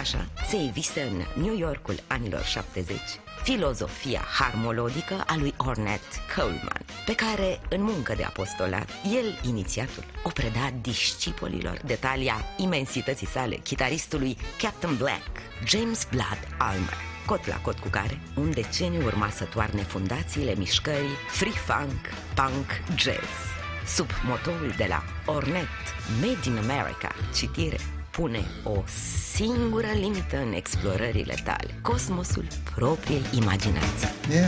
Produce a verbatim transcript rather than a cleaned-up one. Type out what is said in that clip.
Așa se evise în New Yorkul anilor șaptezeci filozofia harmolodică a lui Ornette Coleman, pe care, în muncă de apostolat, el, inițiatul, o preda discipolilor de talia imensității sale, chitaristului Captain Black, James Blood Ulmer, cot la cot cu care un deceniu urma să toarne fundațiile mișcării free funk, punk, jazz. Sub motoul de la Ornette, Made in America, citire, pune o singură limită în explorările tale, cosmosul propriei imaginații.